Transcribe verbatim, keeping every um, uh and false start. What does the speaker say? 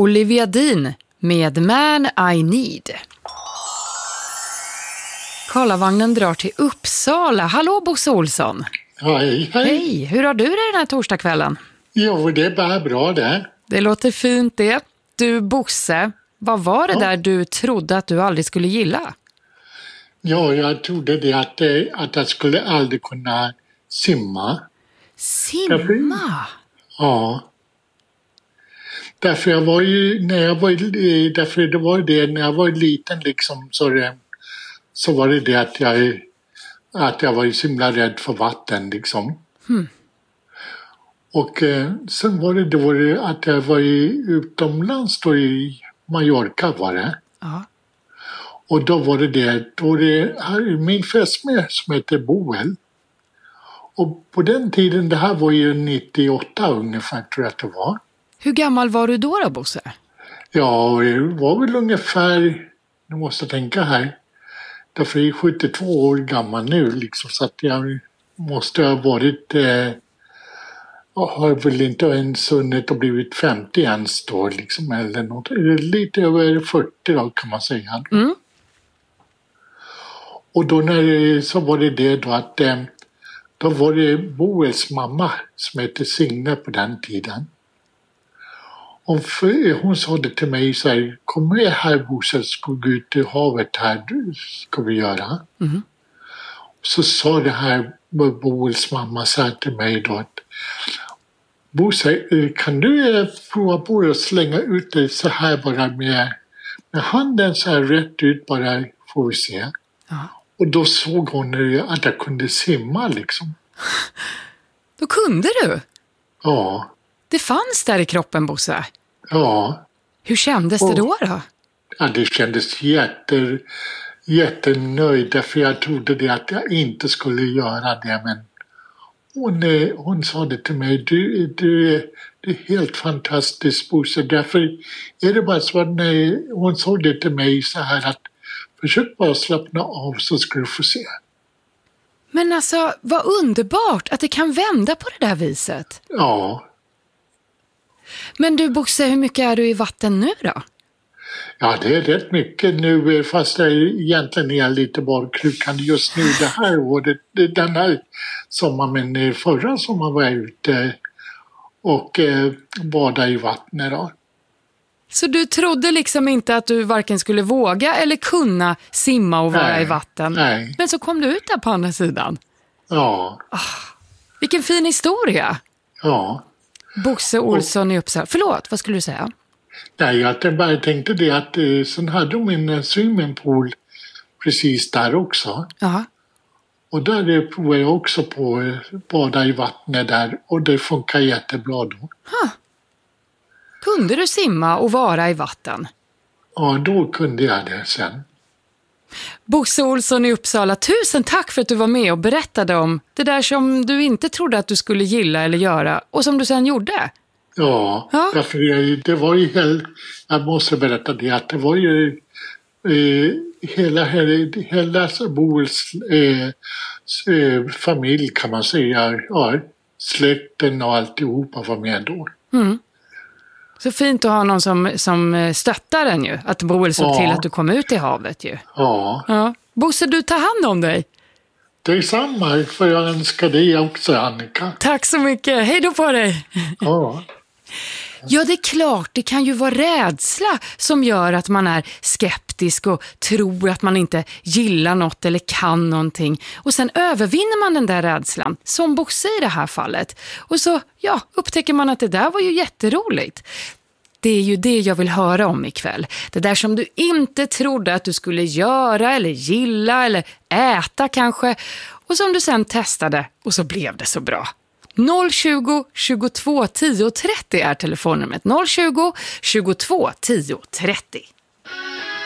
Olivia Dean med Man I Need. Karlavagnen drar till Uppsala. Hallå Bosse Olsson. Hej, hej. Hej, hur har du det den här torsdagskvällen? Jo, det är bara bra det. Det låter fint det. Du Bosse, vad var det ja. där du trodde att du aldrig skulle gilla? Ja, jag trodde det att, att jag skulle aldrig kunna simma. Simma? Därför, ja. Därför jag var ju, när jag var, därför det var det, när jag var liten liksom, så, det, så var det det att jag, att jag var ju så himla rädd för vatten liksom. Hmm. Och eh, sen var det då att jag var i, utomlands då i Mallorca var det. Ja. Och då var det det, då det här, min fästmö som heter Boel. Och på den tiden, det här var ju nittioåtta ungefär tror jag att det var. Hur gammal var du då då, Bosse? Ja, det var väl ungefär, nu måste jag tänka här, därför är jag sjuttiotvå år gammal nu liksom, så att jag måste ha varit, eh, har väl inte ens hunnit och blivit femtio ens då liksom, eller något, lite över fyrtio då kan man säga. Mm. Och då när, så var det det då att, eh, då var det Boels mamma som hette Signe på den tiden. Och för, hon sa det till mig så här, kom med här Bosse, ska gå ut i havet här, ska vi göra. Mm. Så sa det här Boels mamma så här till mig då att Bosse, kan du prova på att slänga ut dig så här bara med, med handen så här rätt ut bara, får vi se. Ja. Och då såg hon att jag kunde simma liksom. Då kunde du? Ja. Det fanns där i kroppen, Bosse. Ja. Hur kändes och, det då då? Ja, det kändes jätte, jättenöjd. Därför jag trodde det att jag inte skulle göra det. Men hon, hon sa det till mig. Du, du, det är helt fantastiskt, Bosse. Därför är det bara så att när hon sa det till mig så här att försök bara slappna av så ska du få se. Men alltså, vad underbart att det kan vända på det där viset. Ja. Men du Bosse, hur mycket är du i vatten nu då? Ja, det är rätt mycket nu, fast jag egentligen är jag lite barkrukande just nu det här året. Den här sommaren, men förra sommaren var jag ute och eh, badade i vattnet då. Så du trodde liksom inte att du varken skulle våga eller kunna simma och vara nej, i vatten? Nej. Men så kom du ut där på andra sidan? Ja. Ah, vilken fin historia! Ja. Bosse Olsson i Uppsala. Förlåt, vad skulle du säga? Nej, jag bara tänkte det att eh, sen hade de en swimmingpool precis där också. Ja. Och där provade jag också på att bada i vattnet där och det funkar jättebra då. Huh. Kunde du simma och vara i vatten? Ja, då kunde jag det sen. Bosse Olsson i Uppsala, tusen tack för att du var med och berättade om det där som du inte trodde att du skulle gilla eller göra och som du sen gjorde. Ja, ja. Därför jag, det var ju helt, jag måste berätta det att det var ju eh, hela, hela, hela Boels eh, eh, familj kan man säga, ja, släkten och alltihopa var med då. Mm. Så fint att ha någon som, som stöttar en ju. Att Boel såg ja. till att du kom ut i havet ju. Ja. ja. Bosse, du tar hand om dig. Det är samma, för jag önskar dig också, Annika. Tack så mycket. Hej då på dig. Ja. Ja, det är klart. Det kan ju vara rädsla som gör att man är skeptisk och tror att man inte gillar något eller kan någonting. Och sen övervinner man den där rädslan, som Bosse i det här fallet. Och så, ja, upptäcker man att det där var ju jätteroligt. Det är ju det jag vill höra om ikväll. Det där som du inte trodde att du skulle göra eller gilla eller äta kanske. Och som du sen testade och så blev det så bra. noll tjugo, tjugotvå, tio, trettio är telefonnumret. noll tjugo, tjugotvå, tio, trettio.